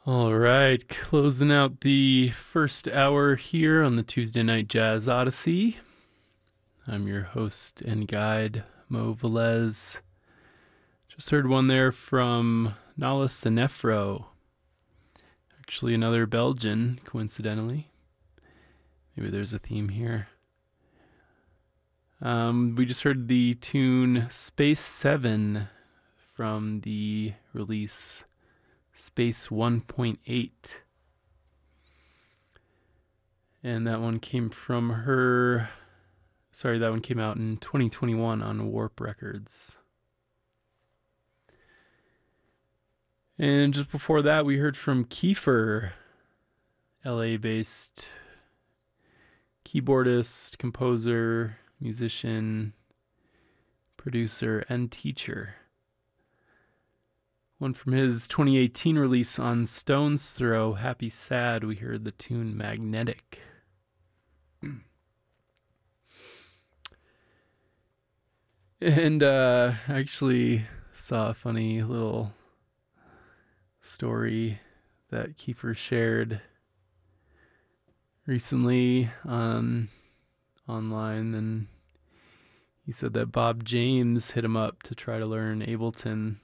All right, closing out the first hour here on the Tuesday Night Jazz Odyssey. I'm your host and guide, Mo Velez. Just heard one there from Nala Senefro. Actually, another Belgian, coincidentally. Maybe there's a theme here. We just heard the tune Space 7 from the release Space 1.8. And that one came from her. Sorry, that one came out in 2021 on Warp Records. And just before that, we heard from Kiefer, LA-based keyboardist, composer, musician, producer, and teacher. One from his 2018 release on Stone's Throw, Happy Sad, we heard the tune Magnetic. And I actually saw a funny little story that Kiefer shared recently online, and he said that Bob James hit him up to try to learn Ableton,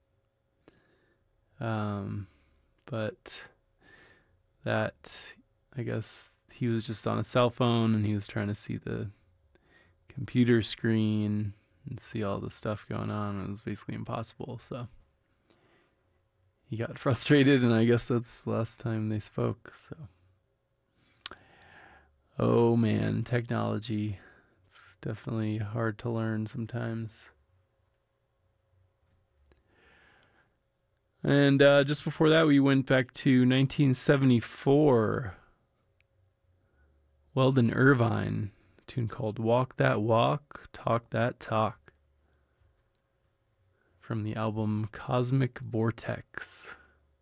but that, I guess, he was just on a cell phone and he was trying to see the computer screen and see all the stuff going on. It was basically impossible, so he got frustrated, and I guess that's the last time they spoke. So, oh man, technology. It's definitely hard to learn sometimes. And just before that, we went back to 1974. Weldon Irvine, a tune called Walk That Walk, Talk That Talk, from the album Cosmic Vortex.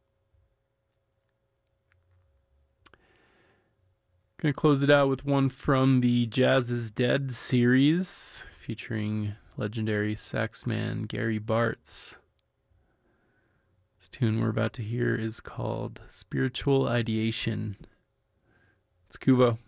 Gonna close it out with one from the Jazz is Dead series, featuring legendary saxman Gary Bartz. This tune we're about to hear is called Spiritual Ideation. It's Kuvo.